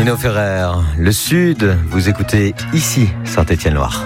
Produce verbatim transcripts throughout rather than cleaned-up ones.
Bruno Ferrer, le Sud, vous écoutez ici Saint-Étienne-Loire.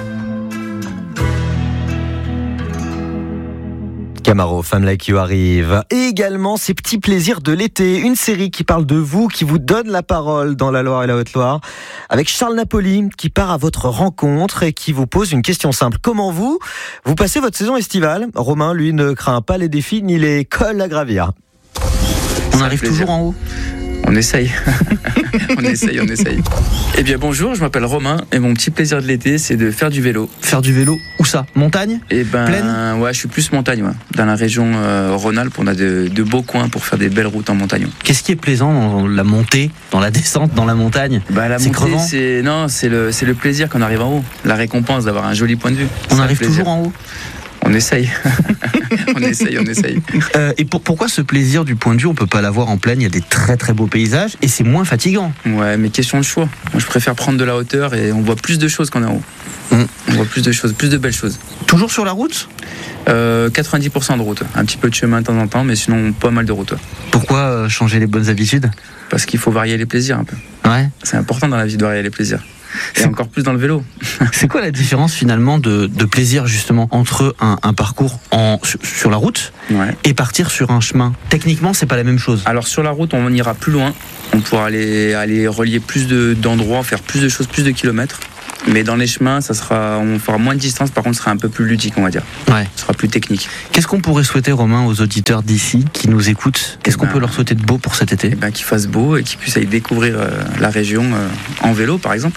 Camaro, Femme Like You arrive. Et également ces petits plaisirs de l'été. Une série qui parle de vous, qui vous donne la parole dans la Loire et la Haute-Loire. Avec Charles Napoli qui part à votre rencontre et qui vous pose une question simple. Comment vous, vous passez votre saison estivale? Romain, lui, ne craint pas les défis ni les cols à gravir. On arrive toujours en haut. On essaye. on essaye, on essaye. Eh bien bonjour, je m'appelle Romain et mon petit plaisir de l'été, c'est de faire du vélo. Faire du vélo, où ça? Montagne? Eh ben, Plaine? ouais, je suis plus montagne, ouais. Dans la région euh, Rhône-Alpes, on a de, de beaux coins pour faire des belles routes en montagne. Qu'est-ce qui est plaisant dans la montée, dans la descente, dans la montagne? Bah la c'est montée, crevant. c'est non, c'est le, c'est le plaisir quand on arrive en haut, la récompense d'avoir un joli point de vue. On C'est arrive plaisir. toujours en haut. On essaye. on essaye, on essaye. Euh, et pour, pourquoi ce plaisir du point de vue, on peut pas l'avoir en plaine? Il y a des très très beaux paysages et c'est moins fatigant. Ouais, mais question de choix. Moi, je préfère prendre de la hauteur et on voit plus de choses qu'en haut. Mmh. On voit plus de choses, plus de belles choses. Toujours sur la route? Euh, quatre-vingt-dix pour cent de route. Un petit peu de chemin de temps en temps, mais sinon pas mal de route. Pourquoi euh, changer les bonnes habitudes? Parce qu'il faut varier les plaisirs un peu. Ouais. C'est important dans la vie de varier les plaisirs. Et C'est- encore plus dans le vélo. C'est quoi la différence finalement de, de plaisir justement entre un, un parcours en, sur, sur la route Ouais. et partir sur un chemin? Techniquement, c'est pas la même chose. Alors sur la route, on ira plus loin. On pourra aller, aller relier plus de, d'endroits, faire plus de choses, plus de kilomètres. Mais dans les chemins, ça sera, on fera moins de distance. Par contre, ce sera un peu plus ludique, on va dire. Ouais. Ce sera plus technique. Qu'est-ce qu'on pourrait souhaiter, Romain, aux auditeurs d'ici qui nous écoutent? Qu'est-ce Eh qu'on ben, peut leur souhaiter de beau pour cet été? Et ben, qu'il fasse beau et qu'ils puissent aller découvrir euh, la région euh, en vélo, par exemple.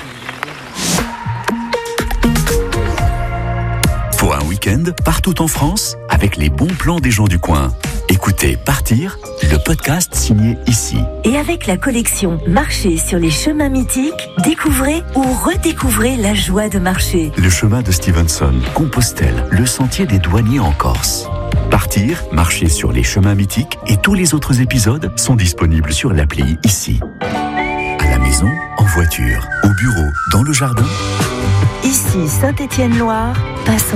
Pour un week-end, partout en France, avec les bons plans des gens du coin. Écoutez Partir, le podcast signé ici. Et avec la collection Marcher sur les chemins mythiques, découvrez ou redécouvrez la joie de marcher. Le chemin de Stevenson, Compostelle, le sentier des douaniers en Corse. Partir, marcher sur les chemins mythiques et tous les autres épisodes sont disponibles sur l'appli ici. À la maison, en voiture, au bureau, dans le jardin. Ici Saint-Étienne-Loire, passons